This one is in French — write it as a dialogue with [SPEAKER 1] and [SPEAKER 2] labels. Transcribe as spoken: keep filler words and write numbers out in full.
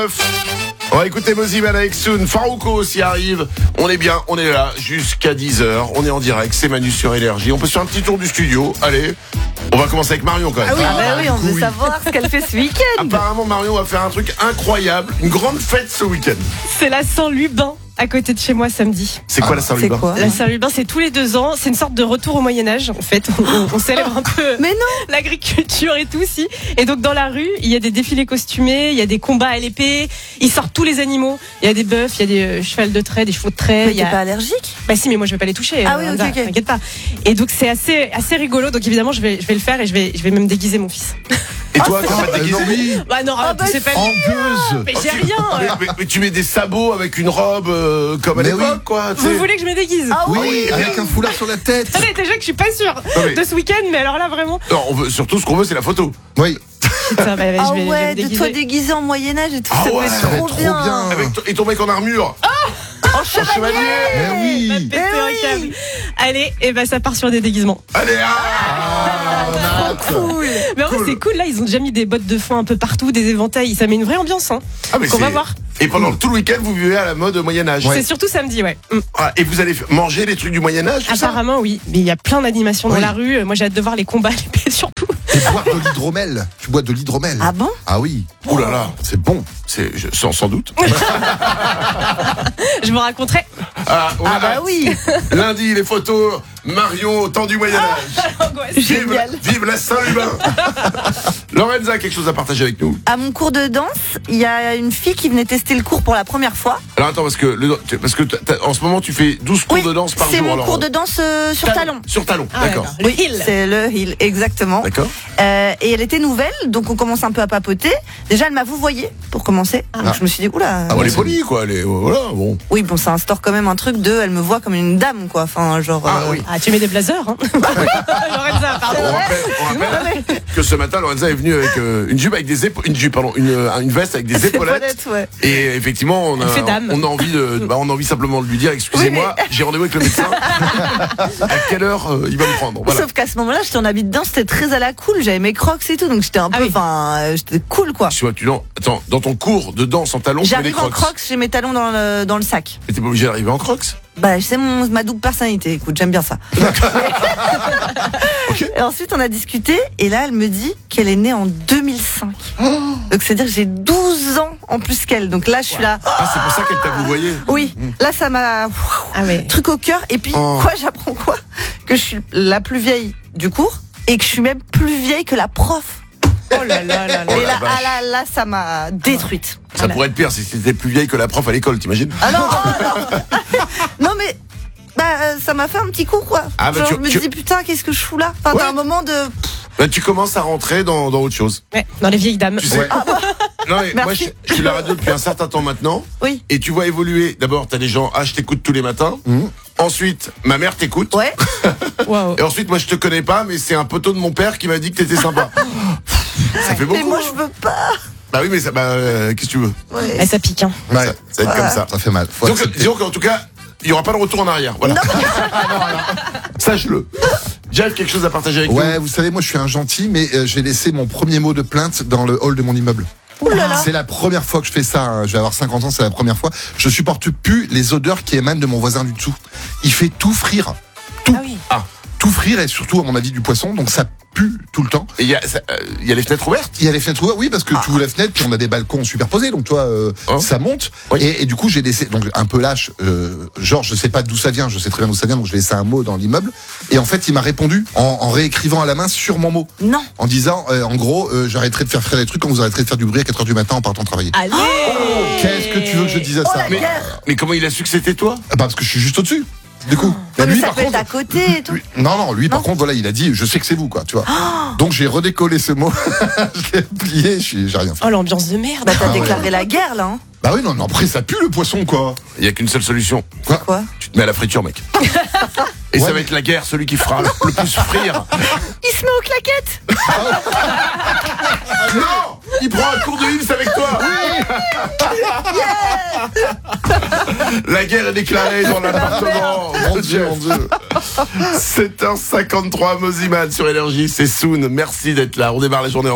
[SPEAKER 1] neuf. On va écouter Moziman avec Soon. Farouko aussi arrive. On est bien, on est là jusqu'à dix heures. On est en direct, c'est Manu sur Énergie. On peut se faire un petit tour du studio. Allez, on va commencer avec Marion quand même.
[SPEAKER 2] Ah oui,
[SPEAKER 3] Ah bah oui, on veut
[SPEAKER 1] Oui.
[SPEAKER 3] savoir ce qu'elle fait ce week-end.
[SPEAKER 1] Apparemment Marion va faire un truc incroyable. Une grande fête ce week-end.
[SPEAKER 2] C'est la Saint-Lubin à côté de chez moi samedi.
[SPEAKER 1] C'est quoi la Saint-Lubin?
[SPEAKER 3] C'est quoi?
[SPEAKER 2] La Saint-Lubin, c'est tous les deux ans. C'est une sorte de retour au Moyen-Âge, en fait. On, on- on célèbre un peu
[SPEAKER 3] Mais non.
[SPEAKER 2] l'agriculture et tout, si. Et donc, dans la rue, il y a des défilés costumés, il y a des combats à l'épée. Ils sortent tous les animaux. Il y a des bœufs, il y a des euh, chevals de trait, des chevaux de trait.
[SPEAKER 3] Mais
[SPEAKER 2] il y
[SPEAKER 3] t'es
[SPEAKER 2] a...
[SPEAKER 3] pas allergique?
[SPEAKER 2] Bah si, mais moi je vais pas les toucher.
[SPEAKER 3] Ah
[SPEAKER 2] euh,
[SPEAKER 3] oui, ok,
[SPEAKER 2] Hamza,
[SPEAKER 3] ok.
[SPEAKER 2] T'inquiète pas. Et donc c'est assez assez rigolo. Donc évidemment je vais je vais le faire et je vais je vais même déguiser mon fils.
[SPEAKER 1] Et toi, t'as pas
[SPEAKER 4] Ah,
[SPEAKER 1] déguisé?
[SPEAKER 4] non, oui.
[SPEAKER 2] Bah non,
[SPEAKER 3] Ah bah
[SPEAKER 2] c'est pas.
[SPEAKER 4] En gueuse.
[SPEAKER 2] Mais j'ai rien.
[SPEAKER 1] Mais, mais- mais tu mets des sabots avec une robe euh, comme à
[SPEAKER 4] Mais
[SPEAKER 1] l'époque,
[SPEAKER 4] oui.
[SPEAKER 1] quoi. tu
[SPEAKER 2] Vous
[SPEAKER 1] sais.
[SPEAKER 2] voulez que je me déguise?
[SPEAKER 3] Ah oui.
[SPEAKER 4] Oui, avec un foulard sur la tête.
[SPEAKER 2] Attendez, déjà que je suis pas sûre
[SPEAKER 1] Non, mais-
[SPEAKER 2] de ce week-end, mais alors là vraiment.
[SPEAKER 1] Non, on veut, surtout ce qu'on veut, c'est la photo.
[SPEAKER 4] Oui.
[SPEAKER 2] Putain, bah,
[SPEAKER 3] Ah
[SPEAKER 2] je vais, je vais
[SPEAKER 3] ouais,
[SPEAKER 2] me
[SPEAKER 3] de
[SPEAKER 2] déguiser.
[SPEAKER 3] toi déguisé en Moyen-Âge et tout,
[SPEAKER 1] Ah
[SPEAKER 3] ça
[SPEAKER 1] ouais,
[SPEAKER 3] peut
[SPEAKER 1] ça
[SPEAKER 3] être
[SPEAKER 4] va
[SPEAKER 3] trop
[SPEAKER 4] être trop
[SPEAKER 3] bien.
[SPEAKER 4] bien.
[SPEAKER 1] Avec t- et ton mec en armure.
[SPEAKER 3] En
[SPEAKER 1] En
[SPEAKER 3] chevalier.
[SPEAKER 1] chevalier.
[SPEAKER 4] Mais
[SPEAKER 2] Va
[SPEAKER 4] oui.
[SPEAKER 2] péter
[SPEAKER 3] Eh
[SPEAKER 2] un
[SPEAKER 3] oui.
[SPEAKER 2] câble. Allez, et bah ça part sur des déguisements.
[SPEAKER 1] Allez, ah,
[SPEAKER 3] Cool.
[SPEAKER 2] Mais en vrai
[SPEAKER 1] Cool.
[SPEAKER 2] c'est cool là, ils ont déjà mis des bottes de foin un peu partout, des éventails, ça met une vraie ambiance hein.
[SPEAKER 1] Ah, mais
[SPEAKER 2] Donc on
[SPEAKER 1] c'est-
[SPEAKER 2] va voir.
[SPEAKER 1] Et pendant tout le week-end, vous vivez à la mode Moyen-Âge.
[SPEAKER 2] C'est surtout samedi, ouais. Mm.
[SPEAKER 1] Ah, et vous allez f- manger les trucs du Moyen-Âge, tout ça?
[SPEAKER 2] Apparemment oui, mais il y a plein d'animations dans
[SPEAKER 4] Oui.
[SPEAKER 2] la rue. Moi j'ai hâte de voir les combats à l'épée surtout.
[SPEAKER 4] Et boire de l'hydromel. Tu bois de l'hydromel.
[SPEAKER 3] Ah bon?
[SPEAKER 4] Ah oui.
[SPEAKER 1] Oh là là, c'est bon. C'est je- sans, sans doute.
[SPEAKER 2] Je vous raconterai.
[SPEAKER 1] Ah, on
[SPEAKER 3] Ah
[SPEAKER 1] a
[SPEAKER 3] bah
[SPEAKER 1] hâte.
[SPEAKER 3] oui.
[SPEAKER 1] Lundi, les photos. Marion au temps du Moyen-Âge. Vive,
[SPEAKER 3] Génial.
[SPEAKER 1] vive la Saint-Lubin. Lorenza a quelque chose à partager avec nous.
[SPEAKER 3] À mon cours de danse, il y a une fille qui venait tester le cours pour la première fois.
[SPEAKER 1] Alors attends, parce que, le, parce que t'as- t'as- en ce moment, tu fais douze cours
[SPEAKER 3] Oui,
[SPEAKER 1] de danse par
[SPEAKER 3] c'est
[SPEAKER 1] jour.
[SPEAKER 3] mon
[SPEAKER 1] alors,
[SPEAKER 3] cours de danse euh, sur talon.
[SPEAKER 1] Sur talon,
[SPEAKER 2] Ah,
[SPEAKER 1] d'accord.
[SPEAKER 2] Le heel.
[SPEAKER 3] C'est le heel, exactement.
[SPEAKER 1] D'accord.
[SPEAKER 3] Euh, et elle était nouvelle, donc on commence un peu à papoter. Déjà, elle m'a vouvoyé pour commencer. Donc je me suis dit, oula.
[SPEAKER 1] Ah, bon, elle est polie, quoi. Elle est, voilà, bon.
[SPEAKER 3] Oui, bon, ça instaure quand même un truc de, elle me voit comme une dame, quoi. Enfin, genre.
[SPEAKER 1] Ah,
[SPEAKER 3] euh,
[SPEAKER 1] oui.
[SPEAKER 2] Ah tu mets des blazers hein. Lorenza, pardon.
[SPEAKER 1] On rappelle, on rappelle que ce matin, Lorenza est venue avec euh, une jupe avec des épaules, une jupe, pardon, une, euh, une veste avec des
[SPEAKER 3] C'est
[SPEAKER 1] épaulettes.
[SPEAKER 3] épaulettes, ouais.
[SPEAKER 1] Et effectivement, on a,
[SPEAKER 2] Elle fait dame.
[SPEAKER 1] on a envie de, bah, on a envie simplement de lui dire, excusez-moi, j'ai rendez-vous avec le médecin. À quelle heure euh, il va me prendre? Voilà.
[SPEAKER 3] Sauf qu'à ce moment-là, j'étais en habit de danse, c'était très à la cool. J'avais mes crocs et tout, donc j'étais un
[SPEAKER 2] Ah
[SPEAKER 3] peu,
[SPEAKER 2] oui.
[SPEAKER 3] enfin, euh, j'étais cool, quoi.
[SPEAKER 1] Tu vois, tu dans, attends, dans ton cours de danse en talons, tu mets des
[SPEAKER 3] J'arrive en
[SPEAKER 1] crocs.
[SPEAKER 3] crocs, j'ai mes talons dans le, dans le sac.
[SPEAKER 1] Mais t'es pas obligé d'arriver en crocs.
[SPEAKER 3] Bah, c'est mon, ma double personnalité. Écoute, j'aime bien ça.
[SPEAKER 1] Ok.
[SPEAKER 3] Et ensuite, on a discuté, et là, elle me dit qu'elle est née en deux mille cinq. Donc, c'est-à-dire que j'ai douze ans en plus qu'elle. Donc là, je suis là.
[SPEAKER 1] Ah, c'est pour ça qu'elle t'a vouvoyé.
[SPEAKER 3] Oui, là, ça m'a.
[SPEAKER 2] Ah ouais.
[SPEAKER 3] Truc au cœur. Et puis,
[SPEAKER 1] Oh.
[SPEAKER 3] quoi, j'apprends quoi? Que je suis la plus vieille du cours, et que je suis même plus vieille que la prof.
[SPEAKER 2] Oh là là là là.
[SPEAKER 1] Oh
[SPEAKER 3] et
[SPEAKER 1] la
[SPEAKER 3] là,
[SPEAKER 1] vache.
[SPEAKER 3] ah là, là, ça m'a détruite.
[SPEAKER 1] Ça pourrait être pire si c'était plus vieille que la prof à l'école, t'imagines?
[SPEAKER 3] Ah non, oh non. Non, mais. Bah, euh, ça m'a fait un petit coup, quoi.
[SPEAKER 1] Ah, bah,
[SPEAKER 3] Genre,
[SPEAKER 1] tu-
[SPEAKER 3] je me
[SPEAKER 1] tu-
[SPEAKER 3] dis, putain, qu'est-ce que je fous là? Enfin,
[SPEAKER 1] Ouais.
[SPEAKER 3] t'as un moment de.
[SPEAKER 1] Bah, tu commences à rentrer dans, dans autre chose.
[SPEAKER 2] Ouais, dans les vieilles dames.
[SPEAKER 1] Tu sais. Non, mais moi, je,
[SPEAKER 3] Merci.
[SPEAKER 1] je suis la radio depuis un certain temps maintenant.
[SPEAKER 3] Oui.
[SPEAKER 1] Et tu vois évoluer. D'abord, t'as des gens, ah, je t'écoute tous les matins. Ensuite, ma mère t'écoute.
[SPEAKER 3] Ouais.
[SPEAKER 2] Waouh.
[SPEAKER 1] Et ensuite, moi, je te connais pas, mais c'est un poteau de mon père qui m'a dit que t'étais sympa. Ça fait beaucoup.
[SPEAKER 3] Mais moi,
[SPEAKER 1] hein.
[SPEAKER 3] je veux pas.
[SPEAKER 1] Bah oui, mais ça, bah, euh, qu'est-ce que tu veux?
[SPEAKER 3] Ouais.
[SPEAKER 2] Eh, ça pique hein.
[SPEAKER 4] Ouais.
[SPEAKER 1] Ça, ça va être comme ça.
[SPEAKER 4] Ça fait mal. Faut
[SPEAKER 1] Donc,
[SPEAKER 4] accepter.
[SPEAKER 1] disons qu'en tout cas, il n'y aura pas de retour en arrière. Voilà. Sache-le. Jeff, quelque chose à partager avec
[SPEAKER 4] Ouais,
[SPEAKER 1] nous?
[SPEAKER 4] vous savez, moi je suis un gentil, mais euh, j'ai laissé mon premier mot de plainte dans le hall de mon immeuble.
[SPEAKER 3] Ouh là là.
[SPEAKER 4] C'est la première fois que je fais ça. hein. Je vais avoir cinquante ans, c'est la première fois. Je supporte plus les odeurs qui émanent de mon voisin du dessous. Il fait tout frire. Tout.
[SPEAKER 2] Ah oui.
[SPEAKER 1] Ah.
[SPEAKER 4] Tout frire et surtout, à mon avis, du poisson. Donc ça pue tout le temps.
[SPEAKER 1] Et il y, a, ça, euh, il y a les fenêtres ouvertes?
[SPEAKER 4] Il y a les fenêtres ouvertes, oui, parce que tu ouvres la fenêtre, puis on a des balcons superposés, donc toi, euh,
[SPEAKER 1] Oh.
[SPEAKER 4] ça monte.
[SPEAKER 1] Oui.
[SPEAKER 4] Et, et du coup, j'ai laissé, donc un peu lâche, euh, genre, je sais pas d'où ça vient, je sais très bien d'où ça vient, donc j'ai laissé un mot dans l'immeuble. Et en fait, il m'a répondu en, en réécrivant à la main sur mon mot,
[SPEAKER 3] Non.
[SPEAKER 4] en disant, euh, en gros, euh, j'arrêterai de faire frire des trucs quand vous arrêterez de faire du bruit à quatre heures du matin en partant travailler.
[SPEAKER 2] Allez.
[SPEAKER 4] Qu'est-ce que tu veux que je dise à
[SPEAKER 3] Oh
[SPEAKER 4] ça
[SPEAKER 3] la
[SPEAKER 1] Mais,
[SPEAKER 3] guerre.
[SPEAKER 1] mais comment il a su que c'était toi?
[SPEAKER 4] Ah bah, parce que je suis juste au-dessus. Du coup.
[SPEAKER 3] Ouais, mais
[SPEAKER 4] lui,
[SPEAKER 3] ça
[SPEAKER 4] par
[SPEAKER 3] peut être
[SPEAKER 4] contre,
[SPEAKER 3] à côté et tout.
[SPEAKER 4] lui- non, non, lui, par
[SPEAKER 3] Non.
[SPEAKER 4] contre, voilà, il a dit, je sais que c'est vous, quoi, tu vois. Donc, j'ai redécollé ce mot, je l'ai plié, je suis- j'ai rien fait.
[SPEAKER 2] Oh l'ambiance de merde.
[SPEAKER 3] Bah, t'as déclaré la guerre, là, hein.
[SPEAKER 4] Bah oui, non, non, après, ça pue le poisson, quoi.
[SPEAKER 1] Il n'y a qu'une seule solution.
[SPEAKER 3] Quoi?
[SPEAKER 1] Tu te mets à la friture, mec. Et
[SPEAKER 4] Ouais,
[SPEAKER 1] ça va
[SPEAKER 4] mais-
[SPEAKER 1] être la guerre, celui qui fera le plus frire.
[SPEAKER 3] Il se met aux claquettes.
[SPEAKER 1] Non! Il prend un cours de Hills avec toi! La guerre est déclarée dans l'appartement.
[SPEAKER 4] Mon Dieu, mon Dieu.
[SPEAKER 1] sept heures cinquante-trois, Moziman sur Énergie, c'est Soon. Merci d'être là. On démarre la journée.